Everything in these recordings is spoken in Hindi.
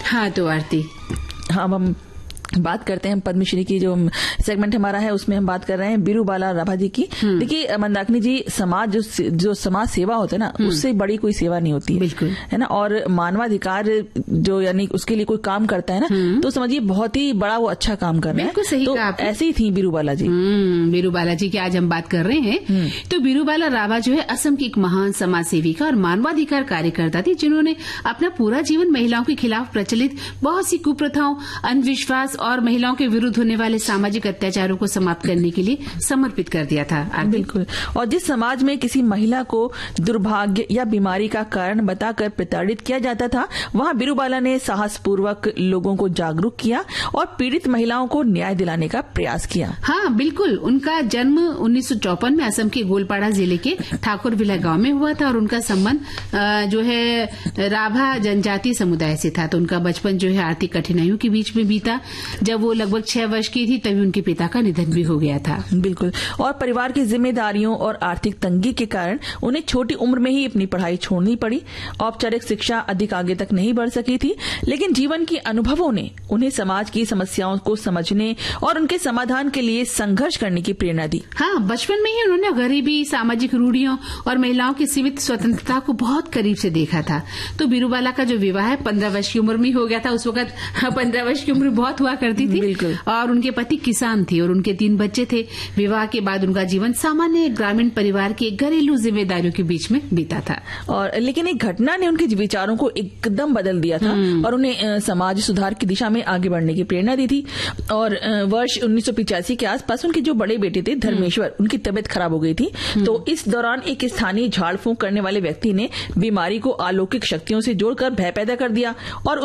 हाँ तो आरती, हाँ, हम बात करते हैं पद्मश्री की जो सेगमेंट हमारा है उसमें हम बात कर रहे हैं बीरूबाला राभा जी की। देखिए मंदाकिनी जी, समाज जो समाज सेवा होता है ना, उससे बड़ी कोई सेवा नहीं होती है, बिल्कुल है ना। और मानवाधिकार जो यानी उसके लिए कोई काम करता है ना, तो समझिए बहुत ही बड़ा वो अच्छा काम कर रहा है। बिल्कुल सही तो कहा आपने। ऐसी ही थी बीरूबाला जी। बीरूबाला जी की आज हम बात कर रहे हैं। तो बीरूबाला राभा जो है असम की एक महान समाज सेविका और मानवाधिकार कार्यकर्ता थी, जिन्होंने अपना पूरा जीवन महिलाओं के खिलाफ प्रचलित बहुत सी कुप्रथाओं, अंधविश्वास और महिलाओं के विरुद्ध होने वाले सामाजिक अत्याचारों को समाप्त करने के लिए समर्पित कर दिया था। बिल्कुल। और जिस समाज में किसी महिला को दुर्भाग्य या बीमारी का कारण बताकर प्रताड़ित किया जाता था, वहां बीरूबाला ने साहसपूर्वक लोगों को जागरूक किया और पीड़ित महिलाओं को न्याय दिलाने का प्रयास किया। हाँ बिल्कुल। उनका जन्म 1954 में असम के गोलपाड़ा जिले के ठाकुरविला गांव में हुआ था और उनका संबंध जो है राभा जनजातीय समुदाय से था। तो उनका बचपन जो है आर्थिक कठिनाइयों के बीच में बीता। जब वो लगभग 6 वर्ष की थी तभी उनके पिता का निधन भी हो गया था। बिल्कुल। और परिवार की जिम्मेदारियों और आर्थिक तंगी के कारण उन्हें छोटी उम्र में ही अपनी पढ़ाई छोड़नी पड़ी। औपचारिक शिक्षा अधिक आगे तक नहीं बढ़ सकी थी, लेकिन जीवन के अनुभवों ने उन्हें समाज की समस्याओं को समझने और उनके समाधान के लिए संघर्ष करने की प्रेरणा दी। हाँ, बचपन में ही उन्होंने गरीबी, सामाजिक रूढ़ियों और महिलाओं की सीमित स्वतंत्रता को बहुत करीब से देखा था। तो बीरूबाला का जो विवाह 15 वर्ष की उम्र में हो गया था। उस वक्त 15 वर्ष की उम्र बहुत हुआ करती थी। बिल्कुल। और उनके पति किसान थे और उनके 3 बच्चे थे। विवाह के बाद उनका जीवन सामान्य ग्रामीण परिवार के घरेलू जिम्मेदारियों के बीच में बीता था। और लेकिन एक घटना ने उनके विचारों को एकदम बदल दिया था और उन्हें समाज सुधार की दिशा में आगे बढ़ने की प्रेरणा दी थी। और वर्ष 1985 के आसपास उनके जो बड़े बेटे थे धर्मेश्वर, उनकी तबीयत खराब हो गई थी। तो इस दौरान एक स्थानीय झाड़ फूंक करने वाले व्यक्ति ने बीमारी को अलौकिक शक्तियों से जोड़कर भय पैदा कर दिया और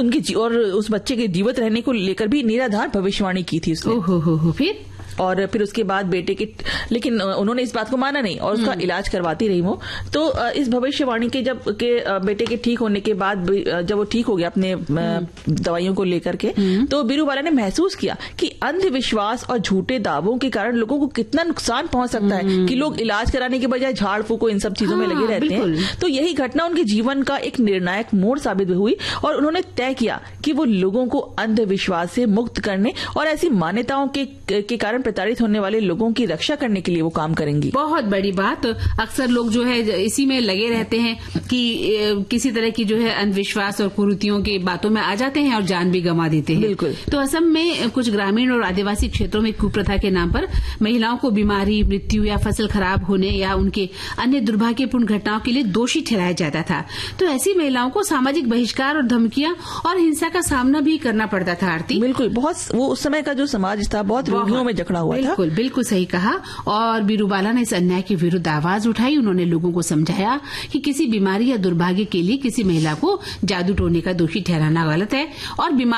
उस बच्चे के जीवित रहने को लेकर भी निराधार भविष्यवाणी की थी उसने। ओहो, फिर उसके बाद बेटे के, लेकिन उन्होंने इस बात को माना नहीं और उसका इलाज करवाती रही वो। तो इस भविष्यवाणी के बेटे के ठीक होने के बाद जब वो ठीक हो गया अपने दवाइयों को लेकर के, तो बीरूबाला ने महसूस किया कि अंधविश्वास और झूठे दावों के कारण लोगों को कितना नुकसान पहुंच सकता है कि लोग इलाज कराने के बजाय झाड़ फूको इन सब चीजों में लगे रहते हैं। तो यही घटना उनके जीवन का एक निर्णायक मोड़ साबित हुई और उन्होंने तय किया कि वो लोगों को अंधविश्वास से मुक्त करने और ऐसी मान्यताओं के कारण प्रताड़ित होने वाले लोगों की रक्षा करने के लिए वो काम करेंगी। बहुत बड़ी बात। अक्सर लोग जो है इसी में लगे रहते हैं कि किसी तरह की जो है अंधविश्वास और कुरीतियों की बातों में आ जाते हैं और जान भी गंवा देते हैं। बिल्कुल। तो असम में कुछ ग्रामीण और आदिवासी क्षेत्रों में कुप्रथा के नाम पर महिलाओं को बीमारी, मृत्यु या फसल खराब होने या उनके अन्य दुर्भाग्यपूर्ण घटनाओं के लिए दोषी ठहराया जाता था। तो ऐसी महिलाओं को सामाजिक बहिष्कार और धमकियां और हिंसा का सामना भी करना पड़ता था। आरती, बिल्कुल। बहुत वो उस समय का जो समाज था बहुत रूढ़ियों में जकड़ा हुआ था। बिल्कुल सही कहा। और बीरूबाला ने इस अन्याय के विरुद्ध आवाज उठाई। उन्होंने लोगों को समझाया कि किसी बीमारी या दुर्भाग्य के लिए किसी महिला को जादू टोने का दोषी ठहराना गलत है और